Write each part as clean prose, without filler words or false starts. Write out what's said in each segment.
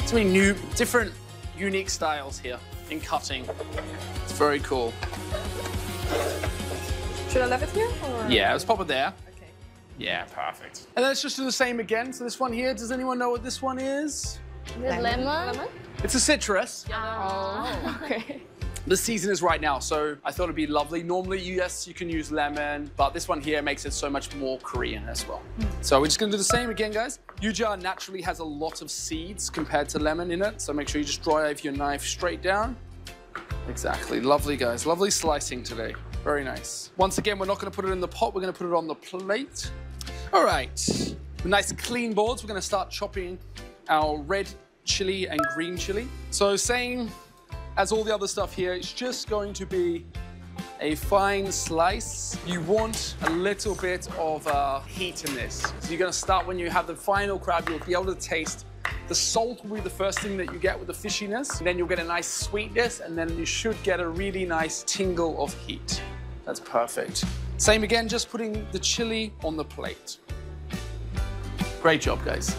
So many new, different, unique styles here in cutting. It's very cool. Should I leave it here? Or? Yeah, let's pop it there. Okay. Yeah, perfect. And let's just do the same again. So this one here, does anyone know what this one is? Lemon? It's a citrus. Oh, okay. The season is right now, so I thought it'd be lovely. Normally, yes, you can use lemon, but this one here makes it so much more Korean as well. So we're just gonna do the same again, guys. Yuja naturally has a lot of seeds compared to lemon in it, so make sure you just drive your knife straight down. Exactly, lovely, guys. Lovely slicing today. Very nice. Once again, we're not gonna put it in the pot, we're gonna put it on the plate. All right, with nice clean boards, we're gonna start chopping our red chili and green chili. So same as all the other stuff here, it's just going to be a fine slice. You want a little bit of heat in this. So you're gonna start when you have the final crab, you'll be able to taste the salt will be the first thing that you get with the fishiness. And then you'll get a nice sweetness, and then you should get a really nice tingle of heat. That's perfect. Same again, just putting the chili on the plate. Great job, guys.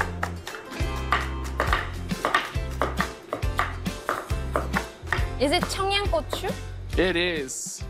Is it 청양고추? It is.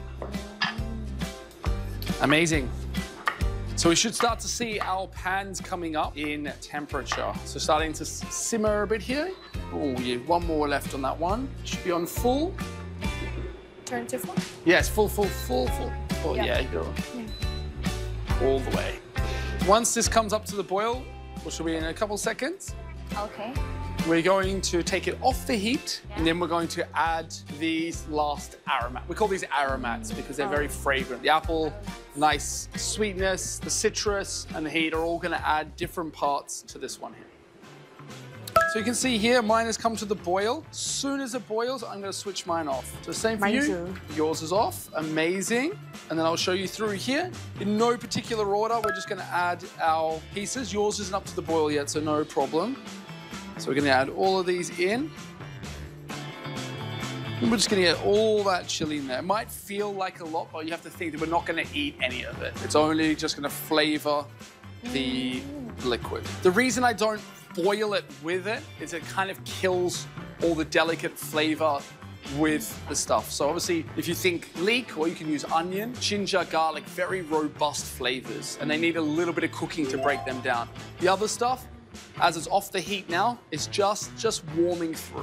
Amazing. So we should start to see our pans coming up in temperature. So starting to simmer a bit here. Oh, yeah, one more left on that one. Should be on full. Turn to full? Yes, full. Oh, yeah, you're all the way. Once this comes up to the boil, which will be in a couple seconds, Okay. we're going to take it off the heat, and then we're going to add these last aromats. We call these aromats because they're very fragrant. The apple, nice sweetness, the citrus, and the heat are all going to add different parts to this one here. So you can see here, mine has come to the boil. As soon as it boils, I'm going to switch mine off. So same for you. Too. Yours is off. Amazing. And then I'll show you through here. In no particular order, we're just going to add our pieces. Yours isn't up to the boil yet, so no problem. So we're going to add all of these in. And we're just going to get all that chili in there. It might feel like a lot, but you have to think that we're not going to eat any of it. It's only just going to flavor the liquid. The reason I don't boil it with it is it kind of kills all the delicate flavor with the stuff. So obviously, if you think leek, or you can use onion, ginger, garlic, very robust flavors, and they need a little bit of cooking to break them down. The other stuff, as it's off the heat now, it's just warming through.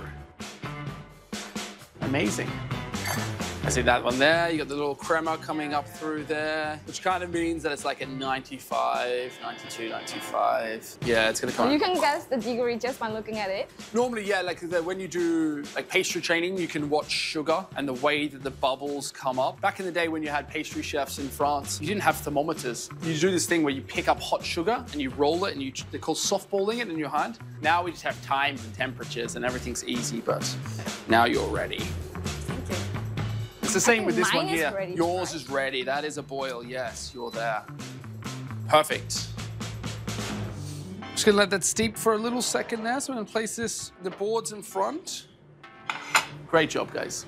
Amazing. I see that one there. You got the little crema coming up through there, which kind of means that it's like a 95, 92, 95. Yeah, it's gonna come. You can guess the degree just by looking at it. Normally, yeah, like when you do like pastry training, you can watch sugar and the way that the bubbles come up. Back in the day when you had pastry chefs in France, you didn't have thermometers. You do this thing where you pick up hot sugar and you roll it, and they're called softballing it in your hand. Now we just have times and temperatures and everything's easy, but now you're ready. It's the same with this one here. Yours is ready. That is a boil. Yes, you're there. Perfect. Just gonna let that steep for a little second there. So I'm gonna place the boards in front. Great job, guys.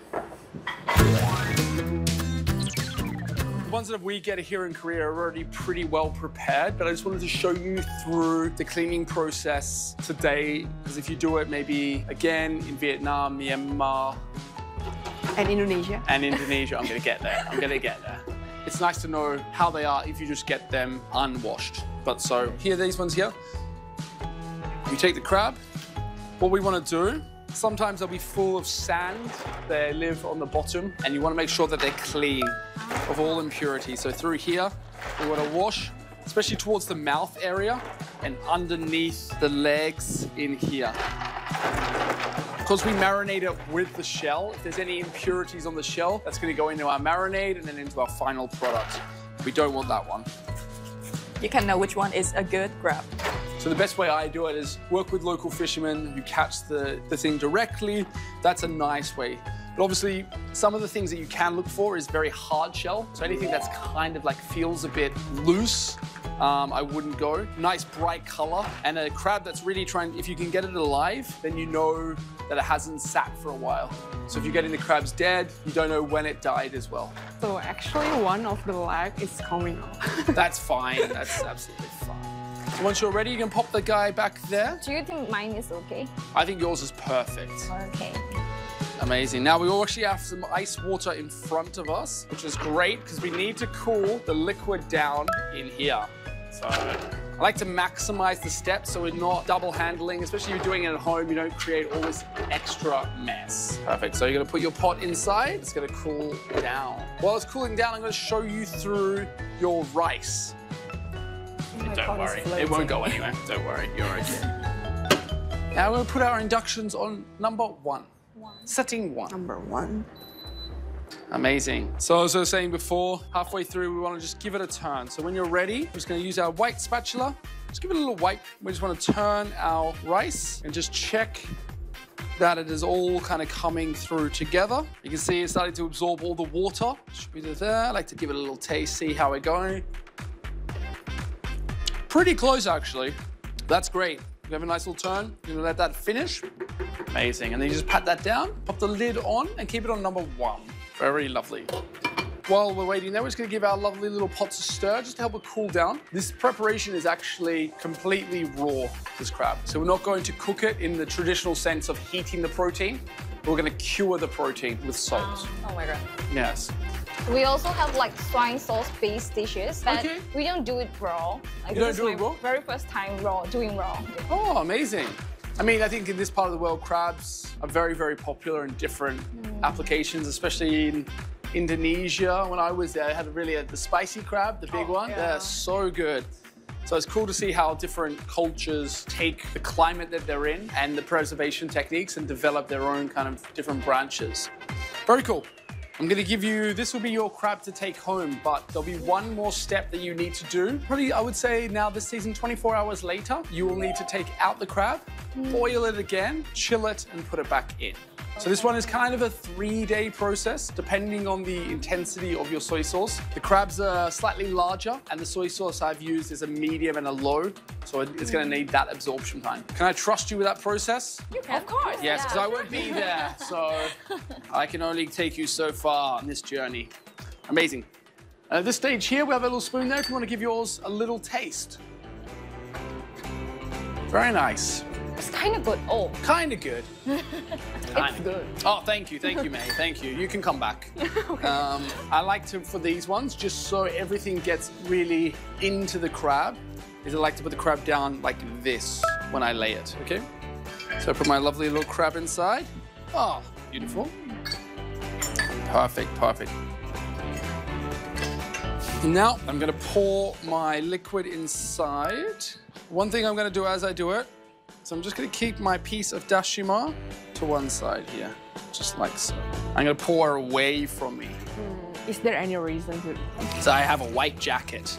The ones that we get here in Korea are already pretty well prepared, but I just wanted to show you through the cleaning process today, because if you do it maybe again in Vietnam, Myanmar, And Indonesia. and Indonesia, I'm gonna get there. It's nice to know how they are if you just get them unwashed. But so here, these ones here. You take the crab. What we want to do, sometimes they'll be full of sand. They live on the bottom, and you want to make sure that they're clean of all impurities. So through here, we want to wash, especially towards the mouth area and underneath the legs in here. Because we marinate it with the shell, if there's any impurities on the shell, that's going to go into our marinade and then into our final product. We don't want that one. You can know which one is a good crab. So the best way I do it is work with local fishermen who catch the thing directly. That's a nice way. But obviously, some of the things that you can look for is very hard shell. So anything that's kind of like feels a bit loose, I wouldn't go. Nice bright color, and a crab that's really trying, if you can get it alive, then you know that it hasn't sat for a while. So if you're getting the crabs dead, you don't know when it died as well. So actually one of the leg is coming out. That's fine, that's absolutely fine. So once you're ready, you can pop the guy back there. Do you think mine is okay? I think yours is perfect. Okay. Amazing. Now we all actually have some ice water in front of us, which is great because we need to cool the liquid down in here. So I like to maximize the steps so we're not double handling, especially if you're doing it at home, you don't create all this extra mess. Perfect. So you're gonna put your pot inside. It's gonna cool down. While it's cooling down, I'm gonna show you through your rice. Don't worry, it won't go anywhere. Don't worry, you're okay. Now we're gonna put our inductions on number 1. Setting 1. Number 1. Amazing. So as I was saying before, halfway through, we want to just give it a turn. So when you're ready, we're just going to use our white spatula. Just give it a little wipe. We just want to turn our rice and just check that it is all kind of coming through together. You can see it's starting to absorb all the water. Should be there. I like to give it a little taste, see how we're going. Pretty close, actually. That's great. We have a nice little turn. You're gonna let that finish. Amazing. And then you just pat that down, pop the lid on, and keep it on number 1. Very lovely. While we're waiting there, we're just gonna give our lovely little pots a stir just to help it cool down. This preparation is actually completely raw, this crab. So we're not going to cook it in the traditional sense of heating the protein. We're gonna cure the protein with salt. Oh my god. Yes. We also have like soy sauce based dishes that Okay. we don't do it raw. Like, You don't this do is it my raw? very first time doing raw. Oh, amazing. I mean, I think in this part of the world, crabs are very, very popular in different applications, especially in Indonesia. When I was there, I had the spicy crab, the big one. yeah. They're so good. So it's cool to see how different cultures take the climate that they're in and the preservation techniques and develop their own kind of different branches. Very cool. I'm gonna give you, this will be your crab to take home, but there'll be one more step that you need to do. Probably, I would say now this season, 24 hours later, you will need to take out the crab, boil it again, chill it, and put it back in. So this one is kind of a 3-day process, depending on the intensity of your soy sauce. The crabs are slightly larger, and the soy sauce I've used is a medium and a low, so it's gonna need that absorption time. Can I trust you with that process? Of course. Yes, because I won't be there, so I can only take you so far on this journey. Amazing. At this stage here, we have a little spoon there if you want to give yours a little taste. Very nice. It's kind of good. Oh, Kind of good. it's good. Oh, thank you, May. Thank you. You can come back. I like to, for these ones, just so everything gets really into the crab, is I like to put the crab down like this when I lay it, okay? So I put my lovely little crab inside. Oh, beautiful. Perfect, perfect. Now I'm gonna pour my liquid inside. One thing I'm gonna do as I do it, so I'm just gonna keep my piece of dashima to one side here, just like so. I'm gonna pour away from me. Is there any reason to? So I have a white jacket.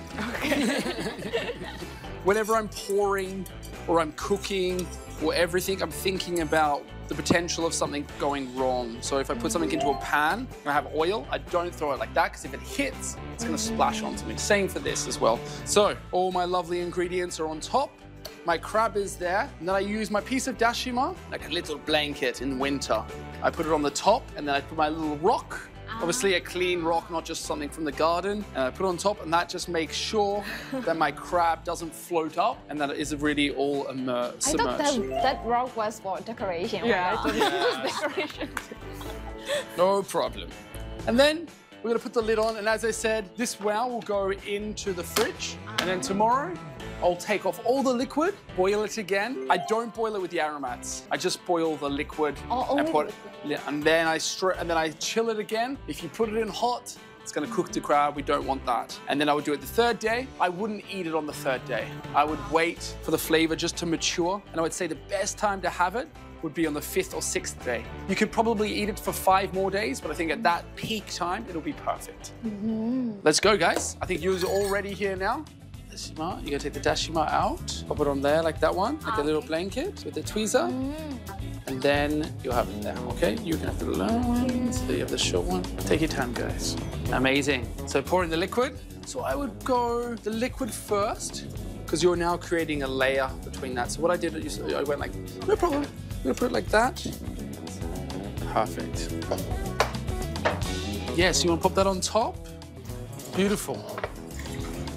Whenever I'm pouring or I'm cooking or everything, I'm thinking about the potential of something going wrong. So if I put something into a pan and I have oil, I don't throw it like that because if it hits, it's gonna splash onto me. Same for this as well. So all my lovely ingredients are on top. My crab is there, and then I use my piece of dashima, like a little blanket in winter. I put it on the top, and then I put my little rock, obviously a clean rock, not just something from the garden, and I put it on top, and that just makes sure that my crab doesn't float up, and that it is really all submerged. I thought that rock was for decoration. Yeah, Oh my God. I thought it was decoration. No problem. And then we're gonna put the lid on, and as I said, this wow will go into the fridge, and then tomorrow, I'll take off all the liquid, boil it again. I don't boil it with the aromats. I just boil the liquid Oh, and only put the yeah, and then I chill it again. If you put it in hot, it's gonna cook the crab. We don't want that. And then I would do it the 3rd day. I wouldn't eat it on the 3rd day. I would wait for the flavor just to mature. And I would say the best time to have it would be on the 5th or 6th day. You could probably eat it for 5 more days, but I think at that peak time, it'll be perfect. Let's go, guys. I think you're all ready here now. Dashima, you're gonna take the dashima out, pop it on there like that one, like a little blanket with the tweezer. And then you'll have it there, okay? You can have the long one, so you have the short one. Take your time, guys. Amazing. So pour in the liquid. So I would go the liquid first, because you're now creating a layer between that. So what I did, I went like, no problem. I'm gonna put it like that. Perfect. Yes, you wanna pop that on top? Beautiful.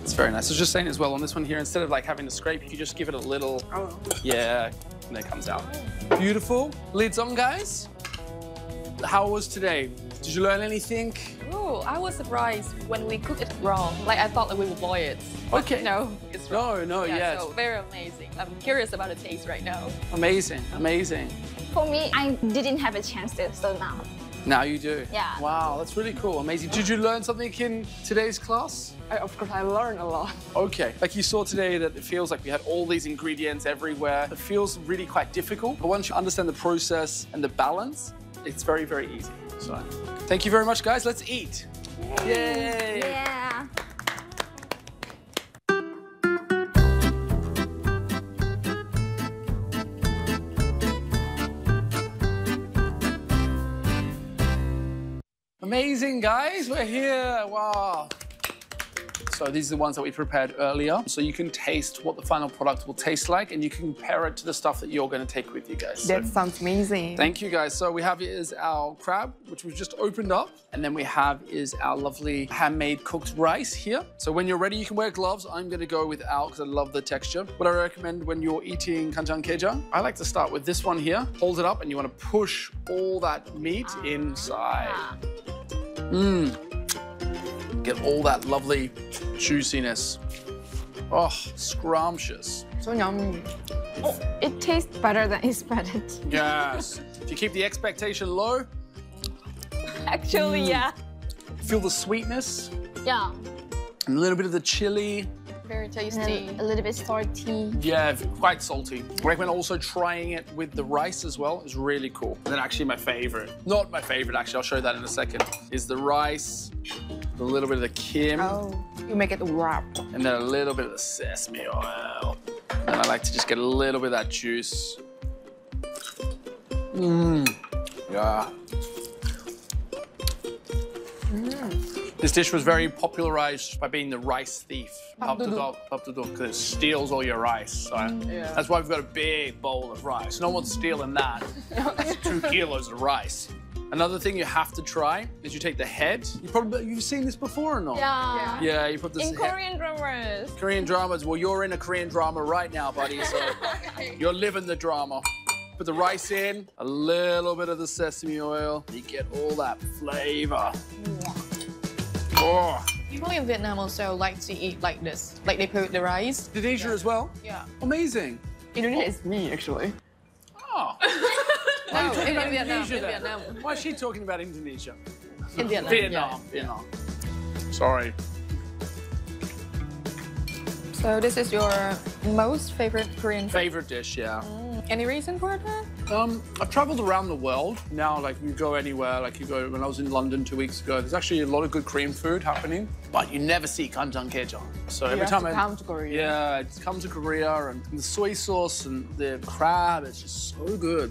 It's very nice. I was just saying as well, on this one here, instead of like having to scrape, you just give it a little, yeah, and then it comes out. Beautiful. Lids on, guys. How was today? Did you learn anything? Oh, I was surprised when we cooked it wrong. Like I thought that we would boil it. Okay. No, it's wrong. No, Yeah, yes. so very amazing. I'm curious about the taste right now. Amazing, amazing. For me, I didn't have a chance to, so now. Now you do. Yeah. Wow, that's really cool. Amazing. Did you learn something in today's class? Of course, I learned a lot. Okay. Like you saw today that it feels like we had all these ingredients everywhere. It feels really quite difficult. But once you understand the process and the balance, it's very, very easy. So thank you very much, guys. Let's eat. Yay. Yeah. Amazing, guys. We're here. Wow. So these are the ones that we prepared earlier. So you can taste what the final product will taste like, and you can compare it to the stuff that you're going to take with you guys. That sounds amazing. Thank you, guys. So we have here is our crab, which we've just opened up. And then we have is our lovely handmade cooked rice here. So when you're ready, you can wear gloves. I'm going to go without because I love the texture. What I recommend when you're eating kanjanggaejang, I like to start with this one here. Hold it up, and you want to push all that meat inside. Get all that lovely juiciness. Oh, scrumptious. So yummy. Oh, it tastes better than expected. Yes. If you keep the expectation low, Actually, yeah. feel the sweetness, Yeah. and a little bit of the chili. Very tasty. And a little bit salty. Yeah, quite salty. I recommend also trying it with the rice as well. It's really cool. And then actually my favorite, not my favorite actually, I'll show you that in a second, is the rice, a little bit of the kim, Oh, you make it wrap. and then a little bit of the sesame oil. And I like to just get a little bit of that juice. Yeah. This dish was very popularized by being the rice thief. Papdudok, because it steals all your rice. So that's why we've got a big bowl of rice. No one's stealing that. That's 2 kilos of rice. Another thing you have to try is you take the head. You've seen this before or not? Yeah. Yeah, you put this In Korean dramas. Korean dramas. Well, you're in a Korean drama right now, buddy. So you're living the drama. Put the rice in, a little bit of the sesame oil. You get all that flavor. Oh. People in Vietnam also like to eat like this. Like they put the rice. Indonesia as well? Yeah. Amazing. Indonesia is me, actually. Oh. No, in Vietnam. Indonesia In then? Vietnam. Why is she talking about Indonesia? In Vietnam. Vietnam. yeah. Vietnam. Sorry. So this is your most favorite Korean food? Favorite dish, yeah. Any reason for that? I've traveled around the world. Now, like, you go anywhere. Like, you go, when I was in London 2 weeks ago, there's actually a lot of good Korean food happening, but you never see kanjanggaejang. So every have time to come to Korea. Yeah, it's come to Korea, and the soy sauce and the crab, it's just so good.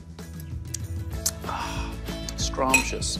Scrumptious.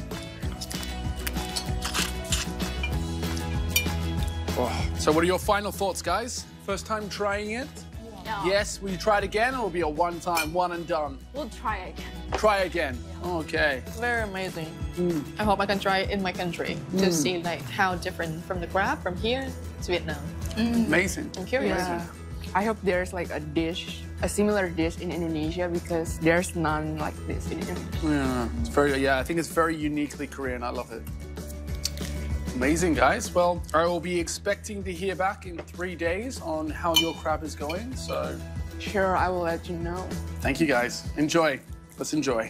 Oh. So what are your final thoughts, guys? First time trying it? Yeah. Yes, will you try it again, or will it be a one-time, one and done? We'll try again. Try again. Okay. Very amazing. I hope I can try it in my country to see like how different from the crab from here to Vietnam. Amazing. I'm curious. Yeah. I hope there's like a dish, a similar dish in Indonesia because there's none like this in Indonesia. Yeah, it's very. Yeah, I think it's very uniquely Korean. I love it. Amazing, guys. Well, I will be expecting to hear back in 3 days on how your crab is going. So, Sure, I will let you know. thank you, guys. Enjoy. Let's enjoy.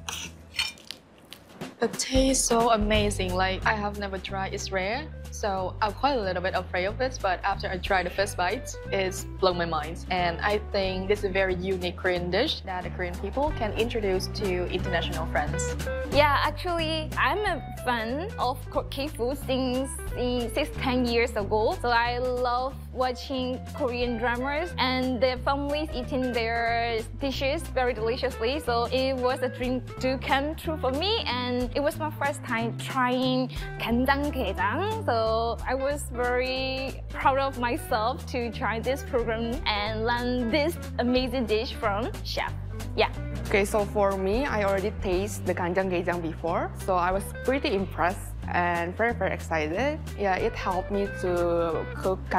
It tastes so amazing. Like I have never tried. It's rare, so I'm quite a little bit afraid of it. But after I tried the first bite, it's blown my mind. And I think this is a very unique Korean dish that the Korean people can introduce to international friends. Yeah, actually, I'm a fan of K-food since 10 years ago. So I love watching Korean dramas and the families eating their dishes very deliciously. So it was a dream to come true for me, and it was my first time trying kanjanggaejang. So I was very proud of myself to try this program and learn this amazing dish from chef. Yeah. Okay, so for me, I already tasted the kanjanggaejang before, so I was pretty impressed and very, very excited. Yeah, it helped me to cook